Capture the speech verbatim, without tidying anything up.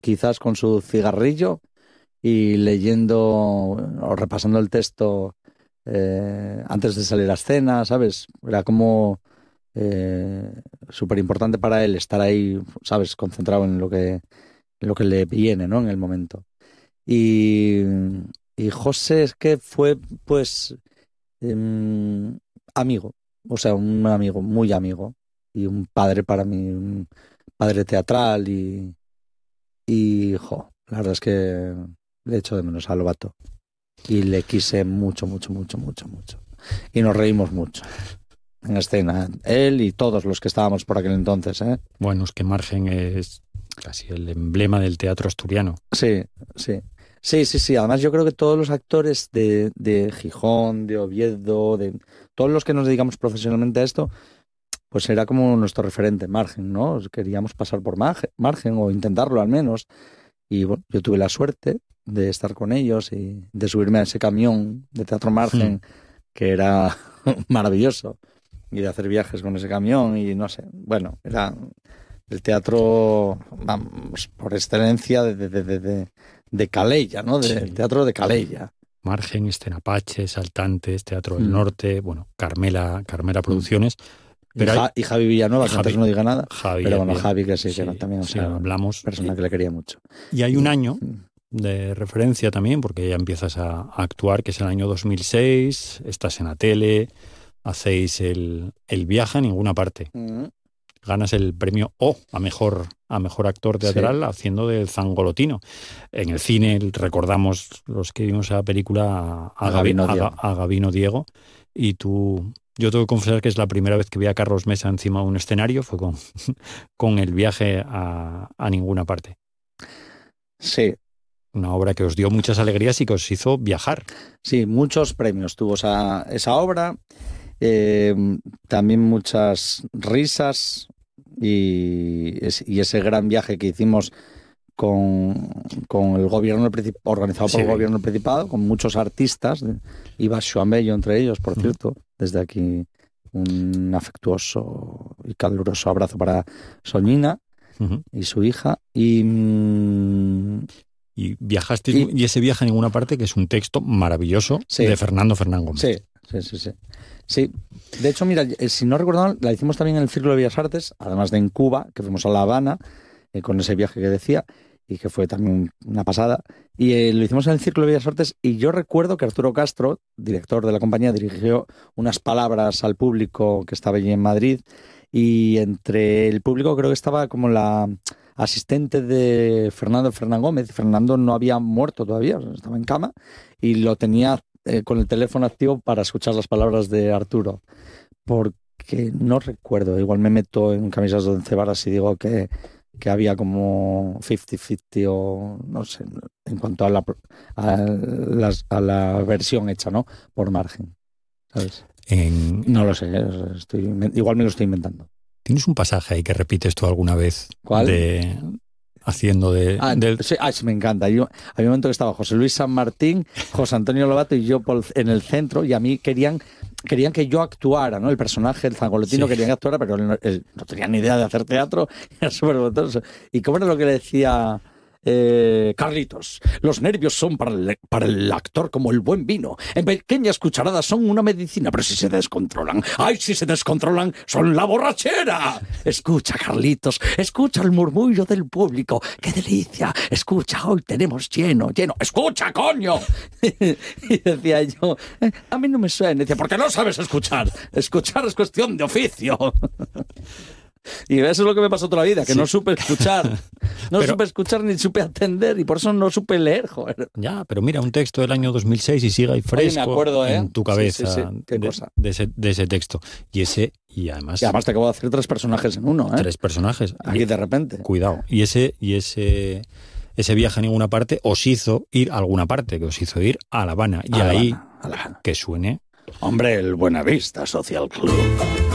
quizás con su cigarrillo y leyendo o repasando el texto eh, antes de salir a escena, ¿sabes? Era como eh, súper importante para él estar ahí, ¿sabes? Concentrado en lo que, en lo que le viene, ¿no? En el momento. Y, y José es que fue, pues, eh, amigo, o sea, un amigo, muy amigo, y un padre para mí, un padre teatral y, y jo, la verdad es que le echo de menos a Lobato. Y le quise mucho, mucho, mucho, mucho, mucho. Y nos reímos mucho en escena, él y todos los que estábamos por aquel entonces, ¿eh? Bueno, es que Margen es casi el emblema del teatro asturiano. Sí, sí. Sí, sí, sí. Además yo creo que todos los actores de, de Gijón, de Oviedo, de todos los que nos dedicamos profesionalmente a esto, pues era como nuestro referente, Margen, ¿no? Queríamos pasar por Margen o intentarlo al menos. Y bueno, yo tuve la suerte de estar con ellos y de subirme a ese camión de Teatro Margen, mm. que era maravilloso, y de hacer viajes con ese camión y no sé, bueno, era el teatro, vamos, por excelencia de, de, de, de, de Calella, ¿no? Del sí. teatro de Calella. Margen, Escenapache, Saltantes, Teatro del mm. Norte, bueno, Carmela, Carmela Producciones. Pero y, ja, y Javi Villanueva, que Javi, antes no diga nada. Javi, pero bueno, bien. Javi que sí, sí que también, o sí, sea, hablamos. Persona que le quería mucho. Y hay un año de referencia también, porque ya empiezas a, a actuar, que es el año dos mil seis, estás en la tele, hacéis el, el viaje a ninguna parte. Mm. Ganas el premio O a mejor, a mejor actor teatral sí. haciendo del Zangolotino. En el cine recordamos los que vimos esa película a, a, Gabino, Gabi, a, a Gabino Diego, y tú... Yo tengo que confesar que es la primera vez que vi a Carlos Mesa encima de un escenario, fue con, con el viaje a, a ninguna parte. Sí. Una obra que os dio muchas alegrías y que os hizo viajar. Sí, muchos premios tuvo esa, esa obra, eh, también muchas risas y, y ese gran viaje que hicimos con, con el gobierno del organizado por sí. el gobierno del Principado, con muchos artistas, iba Joan Bello entre ellos, por uh-huh. cierto. Desde aquí un afectuoso y caluroso abrazo para Soñina uh-huh. y su hija. Y, y viajaste, y, y ese viaje a ninguna parte, que es un texto maravilloso sí. de Fernando Fernán Gómez. Sí, sí, sí, sí. Sí, de hecho, mira, si no recuerdo mal, la hicimos también en el Círculo de Bellas Artes, además de en Cuba, que fuimos a La Habana, eh, con ese viaje que decía, y que fue también una pasada. Y eh, lo hicimos en el Círculo de Bellas Artes y yo recuerdo que Arturo Castro, director de la compañía, dirigió unas palabras al público que estaba allí en Madrid, y entre el público creo que estaba como la asistente de Fernando Fernán Gómez. Fernando no había muerto todavía, estaba en cama, y lo tenía eh, con el teléfono activo para escuchar las palabras de Arturo, porque no recuerdo, igual me meto en camisas de once varas y digo que que había como cincuenta cincuenta o no sé, en cuanto a la, a, las, a la versión hecha, ¿no? Por Margen, ¿sabes? En... No lo sé, estoy, igual me lo estoy inventando. ¿Tienes un pasaje ahí que repites tú alguna vez? ¿Cuál? De... Haciendo de... Ah, del... sí, ah, sí, me encanta. Yo, había un momento que estaba José Luis San Martín, José Antonio Lobato y yo en el centro, y a mí querían querían que yo actuara, ¿no? El personaje, el Zangolotino, sí. querían que actuara, pero él no, él no tenía ni idea de hacer teatro, era súper botoso. ¿Y cómo era lo que le decía eh, Carlitos? Los nervios son para el, para el actor como el buen vino. En pequeñas cucharadas son una medicina, pero si se descontrolan, ¡ay, si se descontrolan! ¡Son la borrachera! Escucha, Carlitos, escucha el murmullo del público. ¡Qué delicia! Escucha, hoy tenemos lleno, lleno. ¡Escucha, coño! Y decía yo, eh, a mí no me suena. Y decía, ¿por qué no sabes escuchar? Escuchar es cuestión de oficio. Y eso es lo que me pasó toda la vida, que sí. no supe escuchar. No pero, supe escuchar ni supe atender, y por eso no supe leer, joder. Ya, pero mira, un texto del año dos mil seis y sigue ahí fresco. Oye, me acuerdo, ¿eh? En tu cabeza. Sí, sí, sí. ¿Qué de, cosa? De ese, de ese texto. Y ese, y además... Y además te acabo de hacer tres personajes en uno, ¿eh? Tres personajes. Aquí de repente. Cuidado. Y ese, y ese, ese viaje a ninguna parte os hizo ir a alguna parte, que os hizo ir a La Habana. Y a ahí, La Habana, a La Habana. Que suene... Hombre, el Buenavista Social Club.